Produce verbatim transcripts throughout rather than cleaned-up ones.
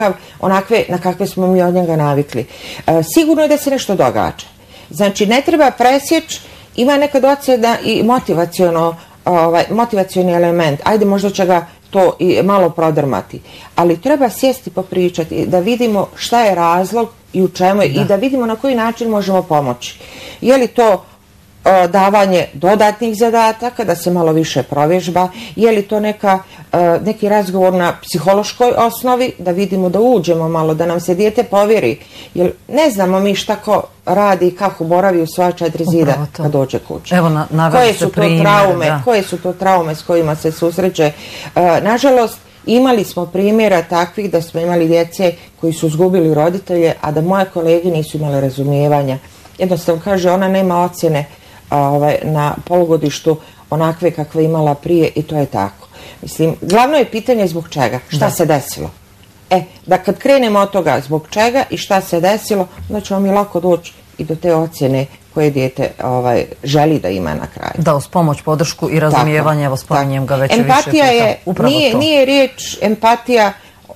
onakve na kakve smo mi od njega navikli. Sigurno je da se nešto događa. Znači, ne treba presjeći, ima nekad ocjena i motivaciono, ovaj, motivacioni element. Ajde, možda će ga to i malo prodrmati. Ali treba sjesti popričati, da vidimo šta je razlog i u čemu je, i da vidimo na koji način možemo pomoći. Je li to o, davanje dodatnih zadataka, da se malo više provježba, je li to neka, o, neki razgovor na psihološkoj osnovi, da vidimo da uđemo malo, da nam se dijete povjeri. Jer ne znamo mi šta ko radi i kako boravi u svoja četiri zida kad dođe kuće. Evo, na, koje su to primjer, traume, da. koje su to traume s kojima se susreće. E, nažalost, imali smo primjera takvih da smo imali djece koji su izgubili roditelje, a da moje kolege nisu imali razumijevanja. Jednostavno kaže, ona nema ocjene ovaj, na polugodištu onakve kakve imala prije i to je tako. Mislim, glavno je pitanje zbog čega, šta da. se desilo. E, da kad krenemo od toga zbog čega i šta se desilo, onda ćemo mi lako doći i do te ocjene koje dijete ovaj, želi da ima na kraju. Da, uz pomoć, podršku i razumijevanje, evo spominjem ga već empatija više puta. Je, nije, nije riječ empatija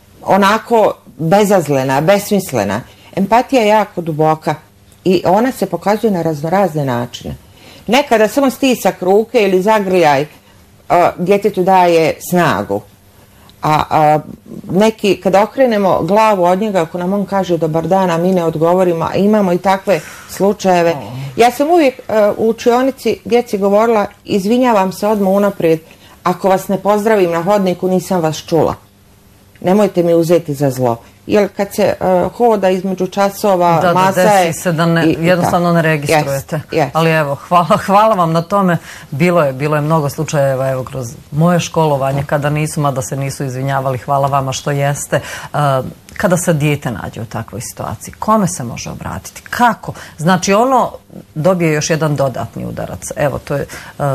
onako bezazlena, besmislena. Empatija je jako duboka i ona se pokazuje na raznorazne načine. Nekada samo stisak ruke ili zagrljaj uh, djetetu daje snagu. A, a neki, kada okrenemo glavu od njega, ako nam on kaže dobar dan, a mi ne odgovorimo, a imamo i takve slučajeve. Oh. Ja sam uvijek uh, u učionici djeci govorila, izvinjavam se odmah unaprijed, ako vas ne pozdravim na hodniku, nisam vas čula. Nemojte mi uzeti za zlo. Jer kad se uh, hoda između časova, da, masa da, je... desi se da ne, i, jednostavno ne registrujete. Yes, yes. Ali evo, hvala, hvala vam na tome. Bilo je, bilo je mnogo slučajeva, evo, kroz moje školovanje, kada nisu, mada se nisu izvinjavali, hvala vama što jeste. Uh, kada se dijete nađe u takvoj situaciji, kome se može obratiti? Kako? Znači, ono dobije još jedan dodatni udarac. Evo, to je... Uh,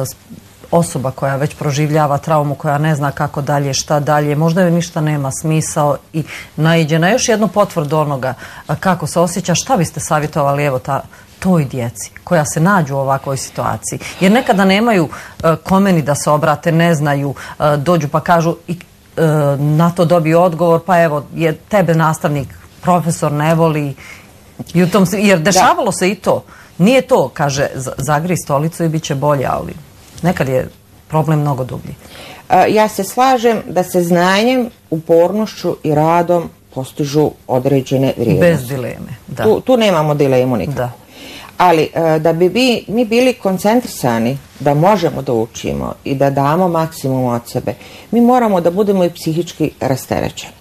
osoba koja već proživljava traumu, koja ne zna kako dalje, šta dalje, možda joj ništa nema smisao i naiđe na još jednu potvrdu onoga kako se osjeća, šta biste savjetovali evo ta, toj djeci koja se nađu u ovakvoj situaciji? Jer nekada nemaju uh, kome ni da se obrate, ne znaju, uh, dođu pa kažu i uh, na to dobiju odgovor, pa evo, je tebe nastavnik, profesor ne voli, i u tom, jer dešavalo da. se i to. Nije to, kaže, zagri stolicu i bit će bolje, ali... Nekad je problem mnogo dublji. Ja se slažem da se znanjem, upornošću i radom postižu određene vrijednosti. Bez dileme, da. Tu, tu nemamo dilemu nikako. Da. Ali da bi bi, mi bili koncentrisani, da možemo da učimo i da damo maksimum od sebe, mi moramo da budemo i psihički rasterećeni.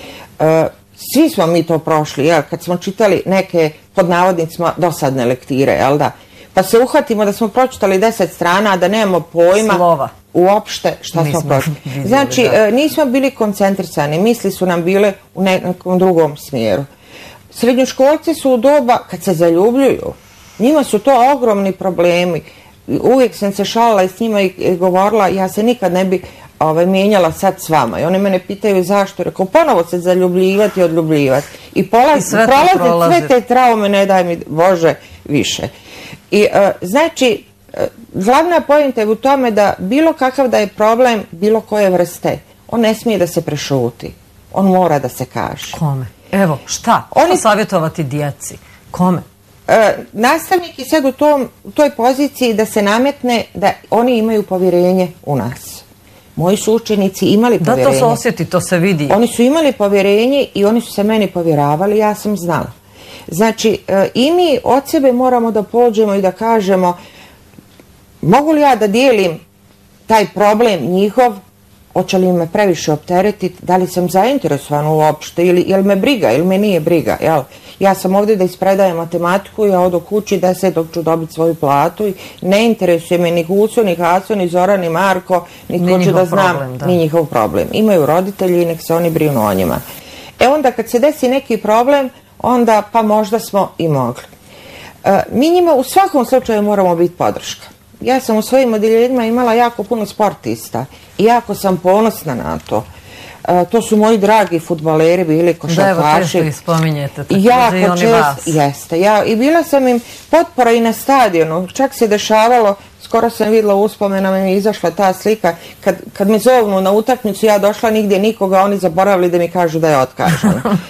Svi smo mi to prošli, jel? Kad smo čitali neke, pod navodnicima, dosadne lektire, jel da? Pa se uhvatimo da smo pročitali deset strana, a da nemamo pojma slova uopšte šta nismo smo pročitali. Znači, da. nismo bili koncentrisani, misli su nam bile u nekom drugom smjeru. Srednjoškolci su u doba kad se zaljubljuju. Njima su to ogromni problemi. Uvijek sam se šalila i s njima i govorila, ja se nikad ne bi ovaj, mijenjala sad s vama. I oni mene pitaju zašto. Rekao, ponovo se zaljubljivati i odljubljivati. I, polaz, I sve prolaze sve te traume, ne daj mi Bože više. I uh, znači, uh, glavna pojenta je u tome da bilo kakav da je problem bilo koje vrste, on ne smije da se prešuti. On mora da se kaže. Kome? Evo, šta? Oni... Šta savjetovati djeci? Kome? Uh, nastavnik je sad u, tom, u toj poziciji da se nametne da oni imaju povjerenje u nas. Moji su učenici imali povjerenje. Da, to se osjeti, to se vidi. Oni su imali povjerenje i oni su se meni povjeravali, ja sam znala. Znači, i mi od sebe moramo da pođemo i da kažemo, mogu li ja da dijelim taj problem njihov, hoće li me previše opteretiti, da li sam zainteresovan uopšte, ili, ili me briga, ili me nije briga. Jel? Ja sam ovdje da ispredajem matematiku, ja odo kući desetog ću dobiti svoju platu i ne interesuje me ni Guco, ni Haco, ni Zora, ni Marko, ni hoću da znam, problem, da. ni njihov problem. Imaju roditelji i nek se oni brinu o njima. E onda kad se desi neki problem, onda pa možda smo i mogli. E, mi njima u svakom slučaju moramo biti podrška. Ja sam u svojim odeljenjima imala jako puno sportista i jako sam ponosna na to. E, to su moji dragi fudbaleri bili, košarkaši. Da, evo često ih spominjete. Jako često, jeste. Ja, I bila sam im potpora i na stadionu. Čak se dešavalo skoro sam vidjela u uspomenama mi je izašla ta slika, kad, kad me zovnu na utakmicu, ja došla nigdje nikoga, oni zaboravili da mi kažu da je otkazana.